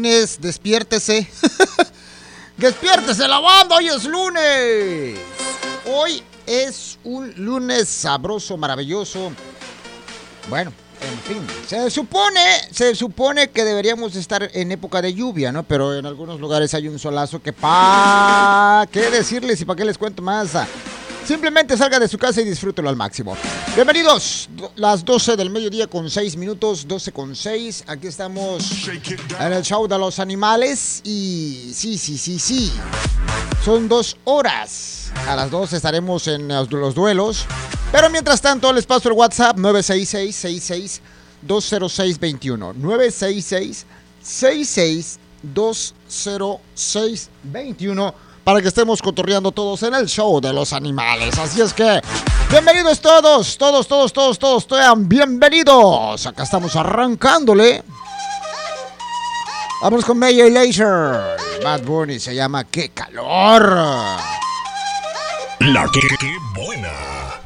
lunes, despiértese. Despiértese la banda, hoy es lunes. Hoy es un lunes sabroso, maravilloso. Bueno, en fin, se supone que deberíamos estar en época de lluvia, ¿no? Pero en algunos lugares hay un solazo que ¿qué decirles y para qué les cuento más? Simplemente salga de su casa y disfrútelo al máximo. Bienvenidos, las 12 del mediodía con 6 minutos, 12 con 6. Aquí estamos en el show de los animales y sí. Son 2 horas. A las 12 estaremos en los duelos. Pero mientras tanto les paso el WhatsApp 966-66-20621. 966-66-20621. Para que estemos cotorreando todos en el show de los animales. Así es que, bienvenidos todos, sean bienvenidos. Acá estamos arrancándole. Vamos con Major Lazer. Bad Bunny se llama Qué Calor. La que buena.